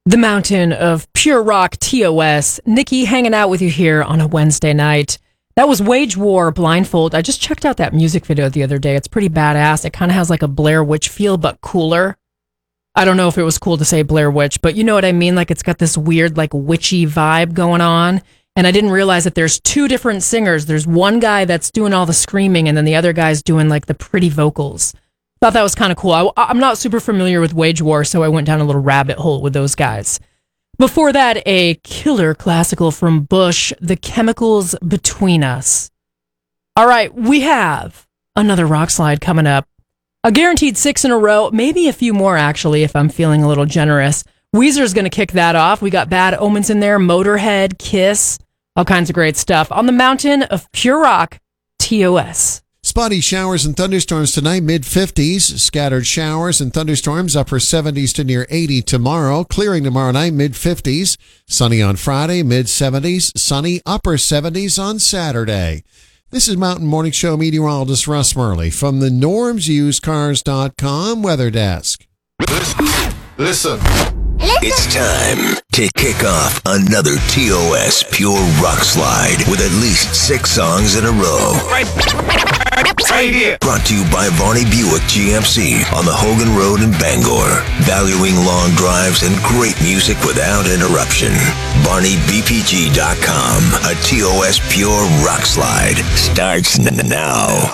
The mountain of pure rock TOS. Nikki hanging out with you here on a Wednesday night. That was Wage War Blindfold. I just checked out that music video the other day. It's pretty badass. It kind of has like a Blair Witch feel, but cooler. I don't know if it was cool to say Blair Witch, but you know what I mean? Like it's got this weird like witchy vibe going on. And I didn't realize that there's two different singers. There's one guy that's doing all the screaming and then the other guy's doing like the pretty vocals. Thought that was kind of cool. I'm not super familiar with Wage War, so I went down a little rabbit hole with those guys. Before that, a killer classical from Bush, The Chemicals Between Us. All right, we have another rock slide coming up. A guaranteed 6 in a row, maybe a few more actually, if I'm feeling a little generous. Weezer's going to kick that off. We got Bad Omens in there, Motorhead, Kiss, all kinds of great stuff. On the mountain of pure rock, TOS. Spotty showers and thunderstorms tonight, mid-50s. Scattered showers and thunderstorms, upper 70s to near 80 tomorrow. Clearing tomorrow night, mid-50s. Sunny on Friday, mid-70s. Sunny, upper 70s on Saturday. This is Mountain Morning Show meteorologist Russ Murley from the NormsUsedCars.com Weather Desk. Listen. It's time to kick off another TOS Pure Rock Slide with at least 6 songs in a row. Right here. Brought to you by Varney Buick GMC on the Hogan Road in Bangor. Valuing long drives and great music without interruption. VarneyBPG.com. A TOS Pure Rock Slide starts now.